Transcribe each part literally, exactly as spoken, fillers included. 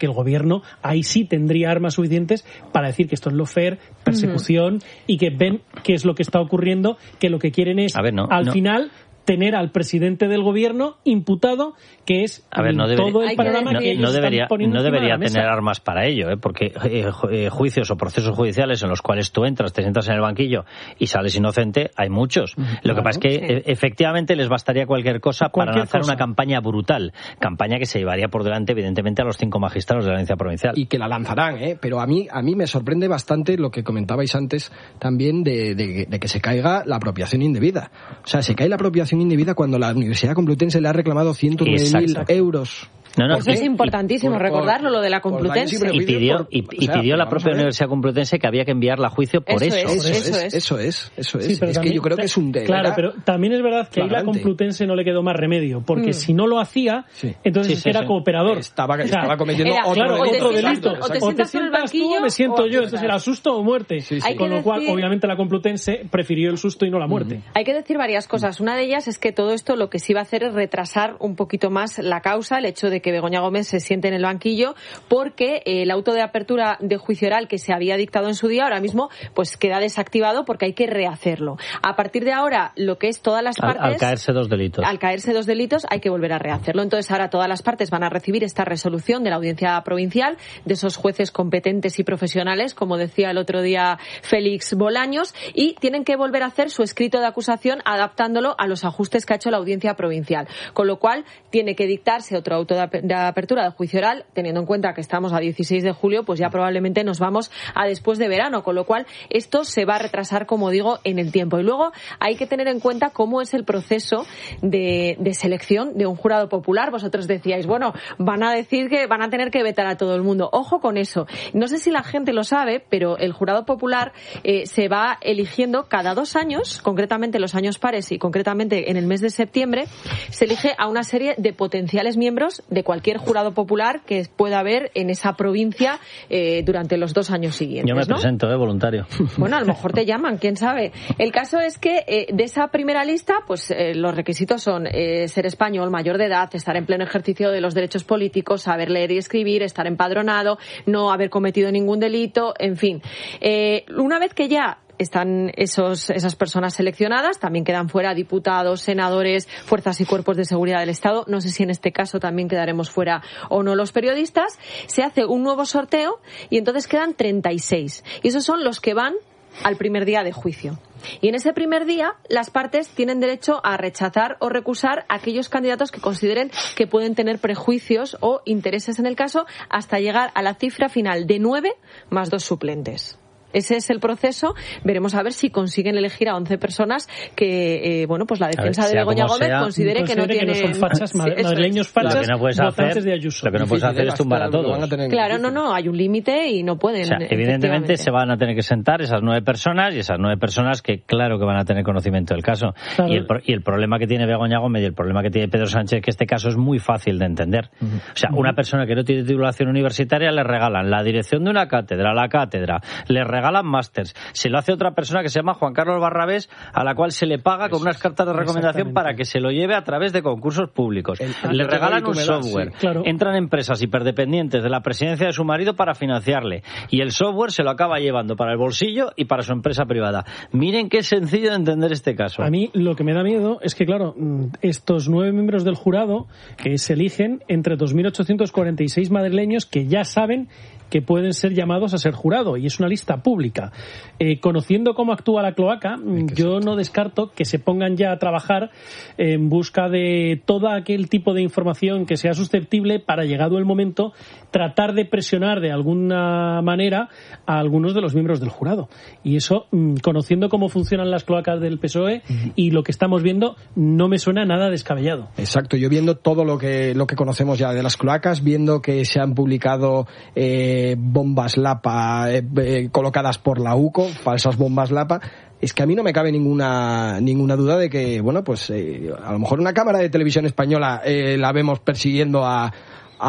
porque el gobierno ahí sí tendría armas suficientes para decir que esto es lawfare, persecución, uh-huh. y que ven qué es lo que está ocurriendo, que lo que quieren es, ver, no, al no. final, tener al presidente del gobierno imputado, que es a ver, no debería, todo el panorama no, que ellos no debería, están poniendo no debería encima de la tener mesa. armas para ello, ¿eh? Porque eh, juicios o procesos judiciales en los cuales tú entras, te sientas en el banquillo y sales inocente, hay muchos. Claro, lo que pasa es que sí. efectivamente les bastaría cualquier cosa cualquier para lanzar cosa. una campaña brutal, campaña que se llevaría por delante evidentemente a los cinco magistrados de la Audiencia Provincial. Y que la lanzarán, ¿eh? Pero a mí a mí me sorprende bastante lo que comentabais antes también de, de, de que se caiga la apropiación indebida. O sea, se cae la apropiación indebida cuando la Universidad Complutense le ha reclamado ciento nueve mil euros. No, no, Eso es importantísimo, por, recordarlo, lo de la Complutense. Y pidió, y, y sea, pidió la propia Universidad Complutense que había que enviarla a juicio por eso. Eso es, eso es, eso es. Eso es, sí, es también, que yo creo que es un de Claro, pero también es verdad que flagrante. Ahí la Complutense no le quedó más remedio, porque mm. si no lo hacía, sí. entonces sí, sí, era sí. cooperador. Estaba, estaba cometiendo era, otro, claro, delito. otro delito. O te sientas en el banquillo, tú, me siento yo, entonces era susto o muerte. Sí, sí. Con lo decir... cual, obviamente, la Complutense prefirió el susto y no la muerte. Mm. Hay que decir varias cosas. Una de ellas es que todo esto lo que sí va a hacer es retrasar un poquito más la causa, el hecho de que Begoña Gómez se siente en el banquillo, porque el auto de apertura de juicio oral que se había dictado en su día ahora mismo pues queda desactivado porque hay que rehacerlo. A partir de ahora, lo que es todas las partes... Al, al caerse dos delitos. Al caerse dos delitos hay que volver a rehacerlo. Entonces ahora todas las partes van a recibir esta resolución de la Audiencia Provincial, de esos jueces competentes y profesionales, como decía el otro día Félix Bolaños, y tienen que volver a hacer su escrito de acusación adaptándolo a los ajustes que ha hecho la Audiencia Provincial. Con lo cual tiene que dictarse otro auto de apertura de juicio oral, teniendo en cuenta que estamos a dieciséis de julio, pues ya probablemente nos vamos a después de verano, con lo cual esto se va a retrasar, como digo, en el tiempo. Y luego hay que tener en cuenta cómo es el proceso de, de selección de un jurado popular. Vosotros decíais, bueno, van a decir que van a tener que vetar a todo el mundo. Ojo con eso. No sé si la gente lo sabe, pero el jurado popular eh, se va eligiendo cada dos años, concretamente los años pares y concretamente en el mes de septiembre, se elige a una serie de potenciales miembros de cualquier jurado popular que pueda haber en esa provincia eh, durante los dos años siguientes. Yo me ¿no? presento, eh, voluntario. Bueno, a lo mejor te llaman, quién sabe. El caso es que eh, de esa primera lista, pues eh, los requisitos son eh, ser español, mayor de edad, estar en pleno ejercicio de los derechos políticos, saber leer y escribir, estar empadronado, no haber cometido ningún delito, en fin. Eh, una vez que ya están esos, esas personas seleccionadas, también quedan fuera diputados, senadores, fuerzas y cuerpos de seguridad del Estado, no sé si en este caso también quedaremos fuera o no los periodistas, se hace un nuevo sorteo y entonces quedan treinta y seis. Y esos son los que van al primer día de juicio. Y en ese primer día, las partes tienen derecho a rechazar o recusar a aquellos candidatos que consideren que pueden tener prejuicios o intereses en el caso, hasta llegar a la cifra final de nueve más dos suplentes. Ese es el proceso. Veremos a ver si consiguen elegir a once personas que, eh, bueno, pues la defensa ver, de Begoña Gómez sea, considere, considere que no tienen... que no son fachas, madrileños fachas, lo que no puedes hacer, de Ayuso. Lo que no puedes hacer es tumbar a todos. A claro, no, no, hay un límite y no pueden. O sea, evidentemente se van a tener que sentar esas nueve personas y esas nueve personas que claro que van a tener conocimiento del caso. Claro. Y, el, y el problema que tiene Begoña Gómez y el problema que tiene Pedro Sánchez es que este caso es muy fácil de entender. Uh-huh. O sea, una persona que no tiene titulación universitaria le regalan la dirección de una cátedra, la cátedra, le regalan másters. Se lo hace otra persona que se llama Juan Carlos Barrabés, a la cual se le paga con unas cartas de recomendación para que se lo lleve a través de concursos públicos. El, le regalan un software. Sí, claro. Entran empresas hiperdependientes de la presidencia de su marido para financiarle. Y el software se lo acaba llevando para el bolsillo y para su empresa privada. Miren qué sencillo de entender este caso. A mí lo que me da miedo es que, claro, estos nueve miembros del jurado que se eligen entre dos mil ochocientos cuarenta y seis madrileños que ya saben que pueden ser llamados a ser jurado, y es una lista pública. Eh, conociendo cómo actúa la cloaca, yo no descarto que se pongan ya a trabajar en busca de todo aquel tipo de información que sea susceptible para, llegado el momento, tratar de presionar de alguna manera a algunos de los miembros del jurado. Y eso, conociendo cómo funcionan las cloacas del P S O E uh-huh. y lo que estamos viendo, no me suena nada descabellado. Exacto, yo viendo todo lo que lo que conocemos ya de las cloacas, viendo que se han publicado eh, bombas Lapa eh, eh, colocadas por la U C O, falsas bombas Lapa, es que a mí no me cabe ninguna ninguna duda de que, bueno, pues eh, a lo mejor una cámara de televisión española eh, la vemos persiguiendo a, a,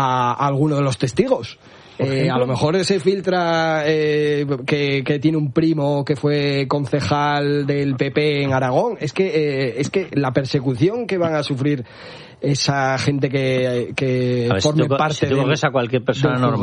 a alguno de los testigos. Eh, a lo mejor se filtra eh, que, que tiene un primo que fue concejal del P P en Aragón. Es que eh, es que la persecución que van a sufrir esa gente que, que ver, forme si tú, parte si tú de coges a cualquier persona normal